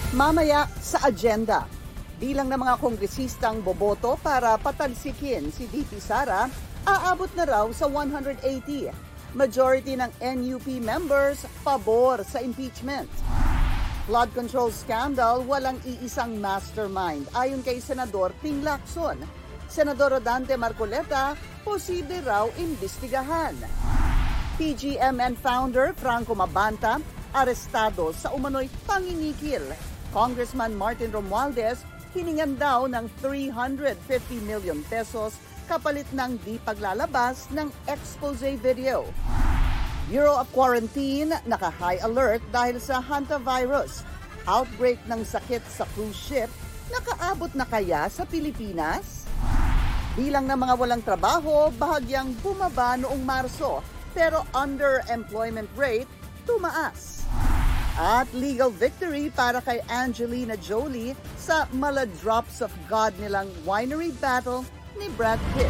Mamaya sa agenda, bilang ng mga kongresistang boboto para patalsikin si VP Sara, aabot na raw sa 180. Majority ng NUP members pabor sa impeachment. Flood control scandal, walang iisang mastermind ayon kay Senador Ping Lacson. Senador Rodante Marcoleta, posible raw imbestigahan. PGMN founder Franco Mabanta, arestado sa umano'y pangingikil. Congressman Martin Romualdez, hiningan daw ng 350 million pesos kapalit ng di paglalabas ng expose video. Bureau of Quarantine, naka-high alert dahil sa hantavirus. Outbreak ng sakit sa cruise ship, nakaabot na kaya sa Pilipinas? Bilang ng mga walang trabaho, bahagyang bumaba noong Marso, pero underemployment rate tumaas. At legal victory para kay Angelina Jolie sa mala drops of God nilang winery battle ni Brad Pitt.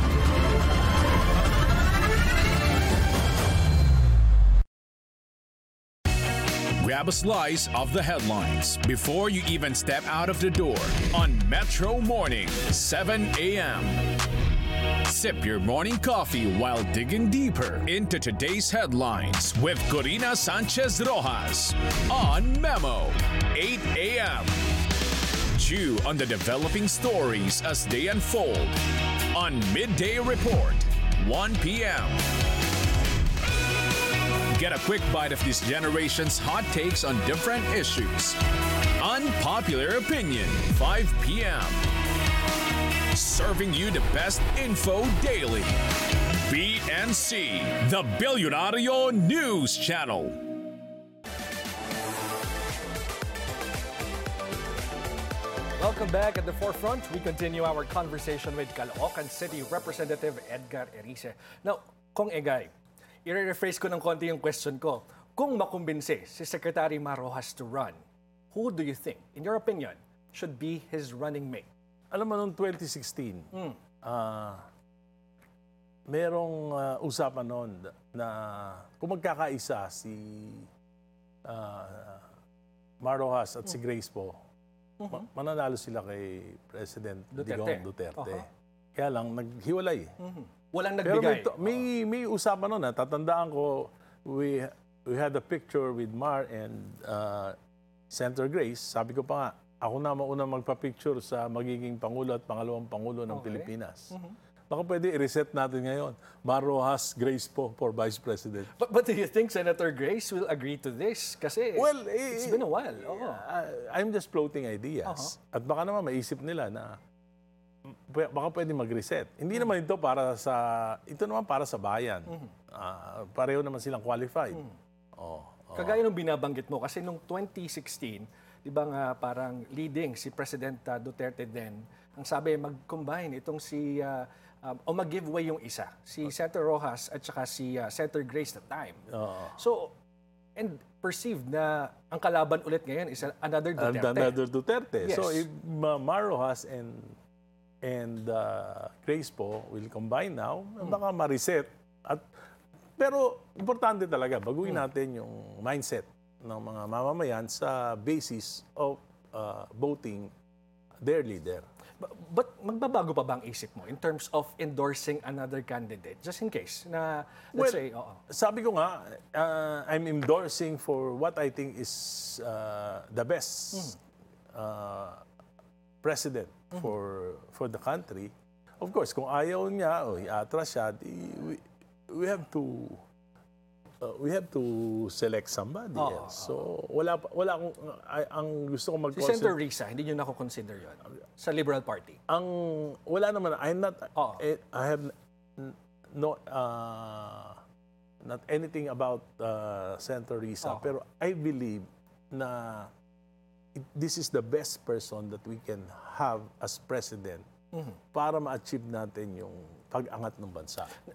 Grab a slice of the headlines before you even step out of the door on Metro Morning, 7 a.m. Sip your morning coffee while digging deeper into today's headlines with Corina Sanchez Rojas on Memo, 8 a.m. Chew on the developing stories as they unfold on Midday Report, 1 p.m. Get a quick bite of this generation's hot takes on different issues. Unpopular Opinion, 5 p.m. Serving you the best info daily. BNC, the Bilyonaryo News Channel. Welcome back at the forefront. We continue our conversation with Caloocan City Representative Edgar Erice. Now, Kong Egay, i-rephrase ko ng konti yung question ko. Kung makumbinsi si Secretary Marojas to run, who do you think, in your opinion, should be his running mate? Alam mo, noong 2016, merong usapan noon na kung magkakaisa si Marojas at si Grace po, mananalo sila kay President Digong Duterte. Kaya lang, naghiwalay. Walang nagbigay. Pero may usapan noon, tatandaan ko, we had a picture with Mar and Senator Grace. Sabi ko pa nga, ako na mauna magpa-picture sa magiging Pangulo at Pangalawang Pangulo ng Pilipinas. Baka pwede i-reset natin ngayon. Marojas, Grace po for Vice President. But do you think Senator Grace will agree to this? Kasi it's been a while. I'm just floating ideas. At baka naman maisip nila na baka pwede mag-reset. Hindi naman ito naman para sa bayan. Pareho naman silang qualified. Kagaya nung binabanggit mo, kasi nung 2016, di ba nga parang leading si President Duterte din, ang sabi mag-combine itong o mag-giveaway yung isa, si Senator Rojas at saka si Senator Grace that time. So, and perceived na ang kalaban ulit ngayon is another Duterte. Another Duterte. Yes. So, if Mar Rojas and Grace po will combine now, baka ma-reset. Pero importante talaga, baguhin natin yung mindset ng mga mamamayan sa basis of voting their leader. But magbabago pa ba ang isip mo in terms of endorsing another candidate? Just in case na, let's say, sabi ko nga, I'm endorsing for what I think is the best president for the country. Of course, kung ayaw niya o i-atras siya, we have to select somebody else. So wala akong ang gusto ko si Senator Risa, hindi niyo nako-consider 'yon sa Liberal Party. Wala naman, I have not anything about Senator Risa, pero I believe na this is the best person that we can have as president para ma-achieve natin yung pag-angat ng bansa.